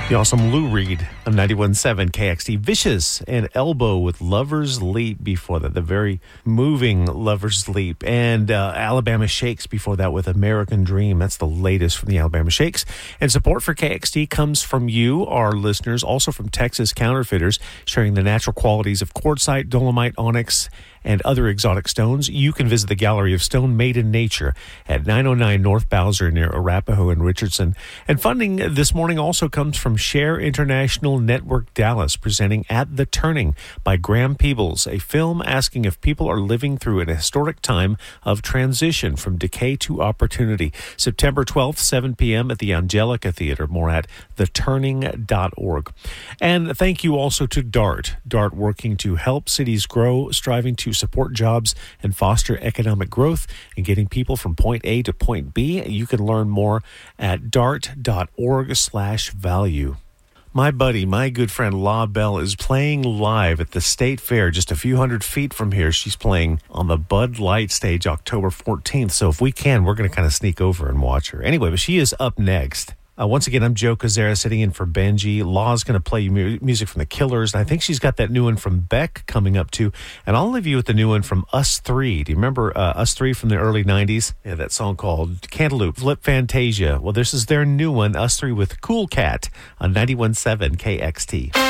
The awesome Lou Reed of 91.7 KXT. Vicious and Elbow with Lover's Leap before that. The very moving Lover's Leap. And Alabama Shakes before that with American Dream. That's the latest from the Alabama Shakes. And support for KXT comes from you, our listeners, also from Texas Counterfeiters, sharing the natural qualities of quartzite, dolomite, onyx, and other exotic stones. You can visit the Gallery of Stone Made in Nature at 909 North Bowser near Arapahoe and Richardson. And funding this morning also comes from Share International Network Dallas, presenting At the Turning by Graham Peebles, a film asking if people are living through an historic time of transition from decay to opportunity. September 12th, 7 p.m. at the Angelica Theater. More at theturning.org. And thank you also to DART. DART working to help cities grow, striving to support jobs and foster economic growth and getting people from point A to point B. You can learn more at dart.org/value. My buddy, my good friend La Belle is playing live at the State Fair just a few hundred feet from here. She's playing on the Bud Light stage October 14th. So if we can, we're going to kind of sneak over and watch her. Anyway, but she is up next. Once again, I'm Joe Cazzera sitting in for Benji. Law's going to play you music from The Killers. And I think she's got that new one from Beck coming up too. And I'll leave you with the new one from Us Three. Do you remember Us Three from the early 90s? Yeah, that song called Cantaloupe, Flip Fantasia. Well, this is their new one, Us Three with Cool Cat on 91.7 KXT.